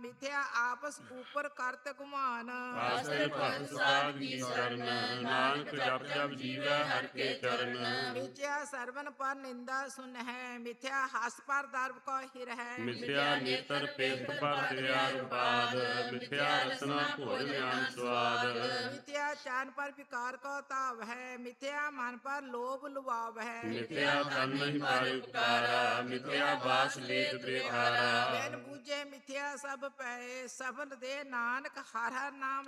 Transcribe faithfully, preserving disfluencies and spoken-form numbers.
ਮਿਥਿਆ ਆਪਸ ਉਪਰ ਕਰਤ ਗੁਮਾਨ। ਆਸਰੇ ਭਗਤ ਸਾਧ ਕੀ ਸਰਨ, ਨਾਨਕ ਜਪ ਜਪ ਜੀਵੈ ਹਰਿ ਕੇ ਚਰਨ। ਮਿਥਿਆ ਸਰਵਨ ਪਰ ਨਿੰਦਾ ਸੁਨ ਹੈ, ਮਿਥਿਆ ਹਸ ਪਰ ਦਰਬ ਕੋ ਹਿਰ ਹੈ। ਮਿਥਿਆ ਨੇਤਰ ਪੇਖ ਪਰ ਦਇਆ ਰੁਪਾਦ, ਮਿਥਿਆ ਰਸਨਾ ਭੋਜਨ ਅਨ ਸਵਾਦ। ਮਿਥਿਆ ਚਰਨ ਪਰ ਵਿਕਾਰ ਕੋ ਤਾਵ ਹੈ, ਮਿਥਿਆ ਮਨ ਪਰ ਲੋਭ ਲੁਭਾਵ ਹੈ। ਮਿਥਿਆ ਤਨ ਨਹੀਂ ਪਰ ਉਪਕਾਰਾ, ਮਿਥਿਆ ਬਾਸ ਲੇਖ ਬੇਖਾਰਾ। ਬਿਨ ਬੂਝੇ ਮਿਥਿਆ ਸਭ ਪਏ, ਸਫਲ ਦੇ ਨਾਨਕ ਹਰ ਹਰ ਨਾਮ